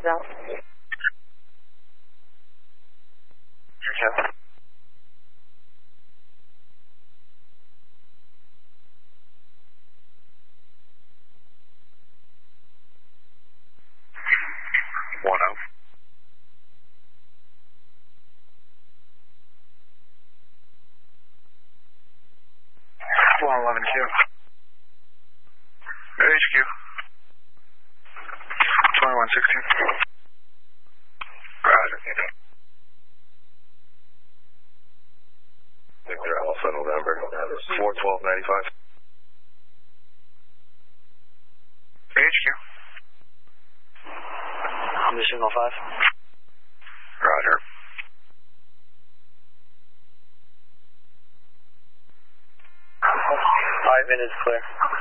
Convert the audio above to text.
Heads out. Yeah. One out. 111 Q. HQ. 2116. Roger. Victor Alpha November. 41295. HQ. Condition 05. Roger. Five minutes clear.